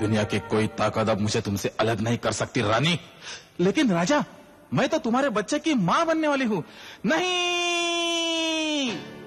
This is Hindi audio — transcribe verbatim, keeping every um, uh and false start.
दुनिया की कोई ताकत अब मुझे तुमसे अलग नहीं कर सकती रानी। लेकिन राजा, मैं तो तुम्हारे बच्चे की मां बनने वाली हूं। नहीं,